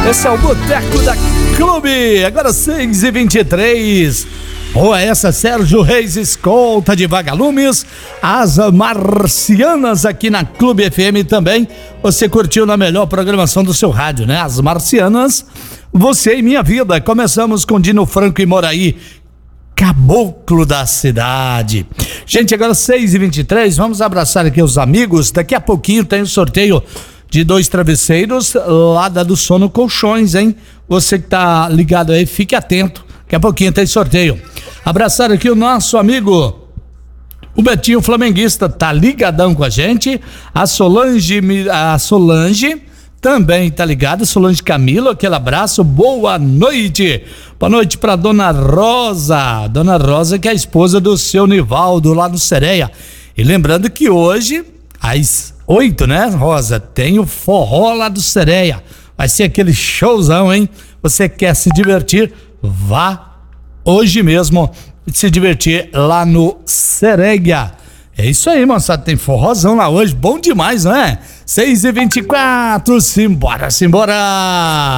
Esse é o Boteco da Clube. Agora 6h23. Boa essa, Sérgio Reis, escolta de vagalumes. As Marcianas aqui na Clube FM também. Você curtiu na melhor programação do seu rádio, né? As Marcianas, você e minha vida. Começamos com Dino Franco e Moraí, caboclo da cidade. Gente, agora 6h23, vamos abraçar aqui os amigos. Daqui a pouquinho tem o sorteio de 2 travesseiros lá da do Sono Colchões, hein? Você que tá ligado aí, fique atento. Daqui a pouquinho tem sorteio. Abraçar aqui o nosso amigo, o Betinho Flamenguista, tá ligadão com a gente. A Solange também tá ligada. Solange Camilo, aquele abraço, boa noite. Boa noite pra Dona Rosa. Dona Rosa, que é a esposa do seu Nivaldo lá no Sereia. E lembrando que hoje, às 8, né, Rosa, tem o forró lá do Sereia. Vai ser aquele showzão, hein? Você quer se divertir? Vá hoje mesmo se divertir lá no Sereia. É isso aí, moçada, tem forrozão lá hoje, bom demais, não é? 6h24, simbora.